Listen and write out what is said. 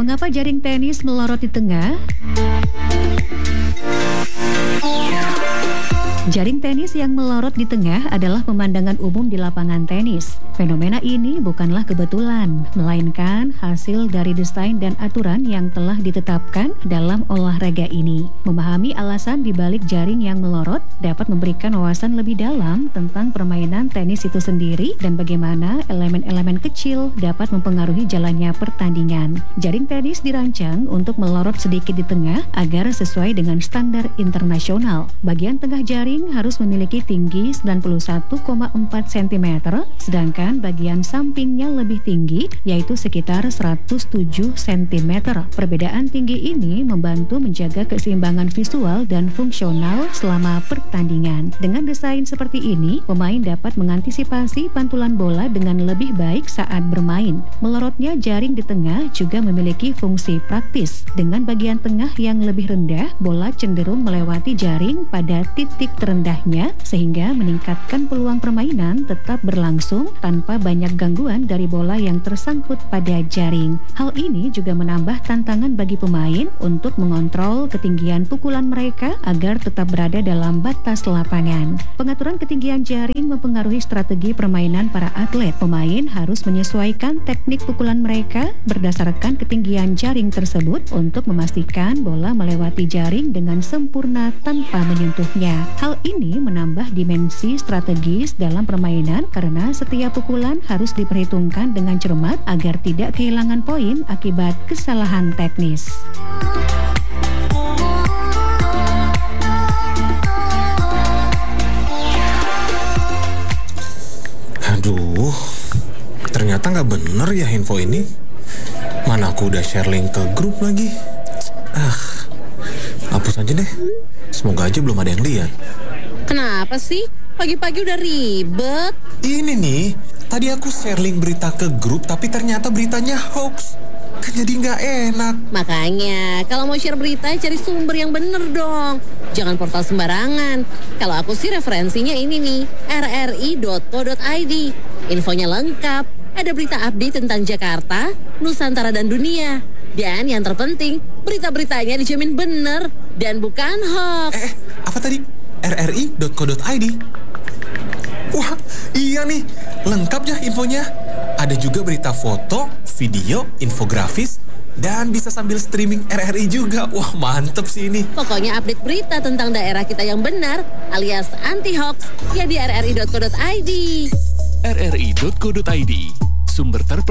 Mengapa jaring tenis melorot di tengah? Jaring tenis yang melorot di tengah adalah pemandangan umum di lapangan tenis. Fenomena ini bukanlah kebetulan, melainkan hasil dari desain dan aturan yang telah ditetapkan dalam olahraga ini. Memahami alasan dibalik jaring yang melorot dapat memberikan wawasan lebih dalam tentang permainan tenis itu sendiri dan bagaimana elemen-elemen kecil dapat mempengaruhi jalannya pertandingan. Jaring tenis dirancang untuk melorot sedikit di tengah agar sesuai dengan standar internasional. Bagian tengah jaring harus memiliki tinggi 91,4 cm, sedangkan bagian sampingnya lebih tinggi, yaitu sekitar 107 cm. Perbedaan tinggi ini membantu menjaga keseimbangan visual dan fungsional selama pertandingan. Dengan desain seperti ini, pemain dapat mengantisipasi pantulan bola dengan lebih baik saat bermain. Melorotnya jaring di tengah juga memiliki fungsi praktis. Dengan bagian tengah yang lebih rendah, bola cenderung melewati jaring pada titik terendahnya sehingga meningkatkan peluang permainan tetap berlangsung tanpa banyak gangguan dari bola yang tersangkut pada jaring. Hal ini juga menambah tantangan bagi pemain untuk mengontrol ketinggian pukulan mereka agar tetap berada dalam batas lapangan. Pengaturan ketinggian jaring mempengaruhi strategi permainan para atlet. Pemain harus menyesuaikan teknik pukulan mereka berdasarkan ketinggian jaring tersebut untuk memastikan bola melewati jaring dengan sempurna tanpa menyentuhnya. Hal ini menambah dimensi strategis dalam permainan karena setiap pukulan harus diperhitungkan dengan cermat agar tidak kehilangan poin akibat kesalahan teknis. Aduh, ternyata nggak bener ya info ini. Mana aku udah share link ke grup lagi. Hapus aja deh. Semoga aja belum ada yang lihat. Kenapa sih? Pagi-pagi udah ribet. Ini nih, tadi aku share link berita ke grup tapi ternyata beritanya hoax. Kan jadi nggak enak. Makanya, kalau mau share berita cari sumber yang bener dong. Jangan portal sembarangan. Kalau aku sih referensinya ini nih, rri.co.id. Infonya lengkap. Ada berita update tentang Jakarta, Nusantara dan dunia. Dan yang terpenting, berita-beritanya dijamin bener dan bukan hoax. Apa tadi? rri.co.id. Wah, iya nih, lengkap ya infonya. Ada juga berita foto, video, infografis, dan bisa sambil streaming RRI juga. Wah, mantep sih ini. Pokoknya update berita tentang daerah kita yang benar alias anti-hoax ya di rri.co.id. rri.co.id, sumber terpercaya.